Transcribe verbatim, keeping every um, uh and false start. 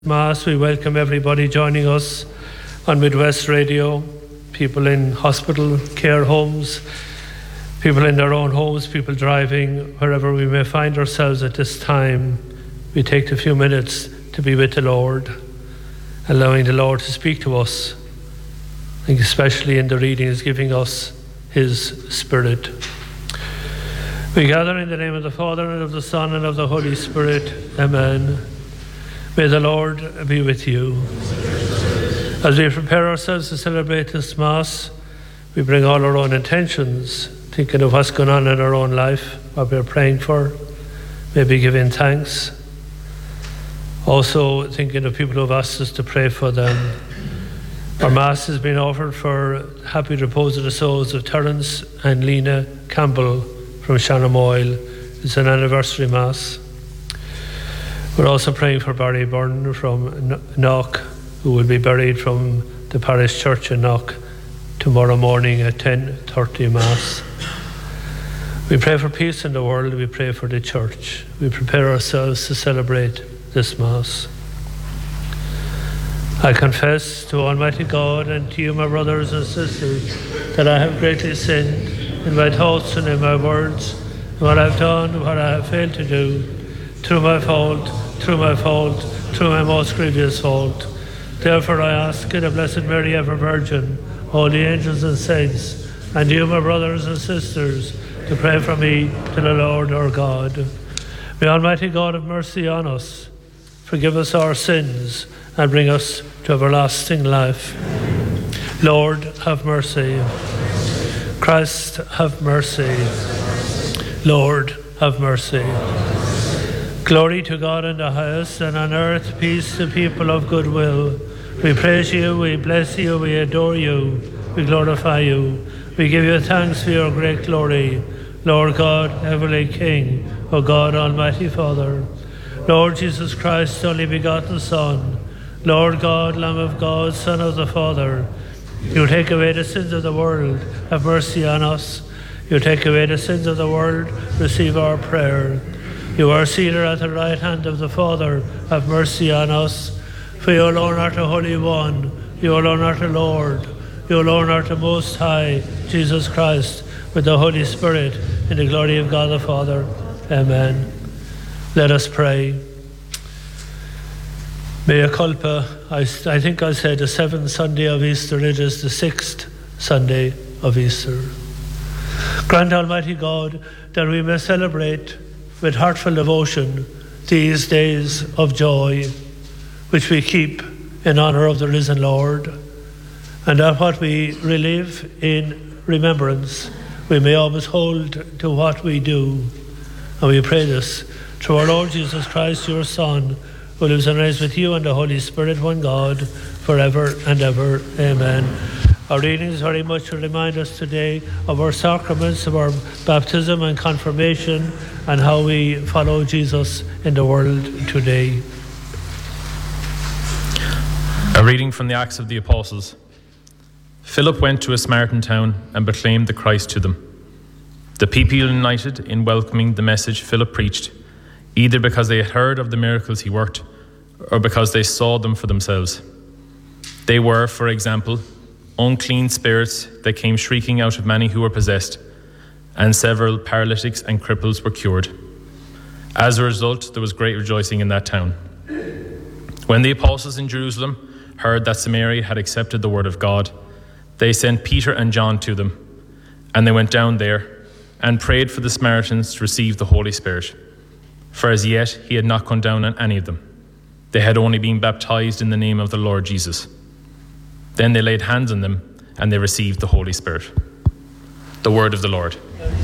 Mass, we welcome everybody joining us on Midwest Radio, people in hospital, care homes, people in their own homes, people driving, wherever we may find ourselves at this time. We take a few minutes to be with the Lord, allowing the Lord to speak to us, I think especially in the readings, giving us His Spirit. We gather in the name of the Father, and of the Son, and of the Holy Spirit. Amen. May the Lord be with you. As we prepare ourselves to celebrate this Mass, we bring all our own intentions, thinking of what's going on in our own life, what we're praying for, maybe giving thanks. Also thinking of people who have asked us to pray for them. Our Mass has been offered for happy repose of the souls of Terence and Lena Campbell from Shannamoyle. It's an anniversary Mass. We're also praying for Barry Byrne from Knock, who will be buried from the parish church in Knock tomorrow morning at ten thirty Mass. We pray for peace in the world. We pray for the church. We prepare ourselves to celebrate this Mass. I confess to Almighty God and to you, my brothers and sisters, that I have greatly sinned in my thoughts and in my words, in what I have done and what I have failed to do, through my fault, through my fault, through my most grievous fault. Therefore I ask the Blessed Mary, ever Virgin, all the angels and saints, and you, my brothers and sisters, to pray for me to the Lord our God. May Almighty God have mercy on us, forgive us our sins, and bring us to everlasting life. Lord, have mercy. Christ, have mercy. Lord, have mercy. Glory to God in the highest, and on earth peace to people of good will. We praise you, we bless you, we adore you, we glorify you. We give you thanks for your great glory, Lord God, Heavenly King, O God, Almighty Father. Lord Jesus Christ, only begotten Son, Lord God, Lamb of God, Son of the Father. You take away the sins of the world, have mercy on us. You take away the sins of the world, receive our prayer. You are seated at the right hand of the Father, have mercy on us. For you alone art the Holy One, you alone art the Lord, you alone art the Most High, Jesus Christ, with the Holy Spirit, in the glory of God the Father. Amen. Let us pray. Mea culpa, I, I think I said the seventh Sunday of Easter, it is the sixth Sunday of Easter. Grant, Almighty God, that we may celebrate with heartfelt devotion these days of joy, which we keep in honour of the risen Lord, and that what we relive in remembrance, we may always hold to what we do. And we pray this through our Lord Jesus Christ, your Son, who lives and reigns with you and the Holy Spirit, one God, forever and ever. Amen. Our readings very much will remind us today of our sacraments, of our baptism and confirmation, and how we follow Jesus in the world today. A reading from the Acts of the Apostles. Philip went to a Samaritan town and proclaimed the Christ to them. The people united in welcoming the message Philip preached, either because they had heard of the miracles he worked, or because they saw them for themselves. They were, for example, unclean spirits that came shrieking out of many who were possessed, and several paralytics and cripples were cured. As a result, there was great rejoicing in that town. When the apostles in Jerusalem heard that Samaria had accepted the word of God, they sent Peter and John to them, and they went down there and prayed for the Samaritans to receive the Holy Spirit. For as yet he had not come down on any of them. They had only been baptized in the name of the Lord Jesus. Then they laid hands on them, and they received the Holy Spirit. The word of the Lord.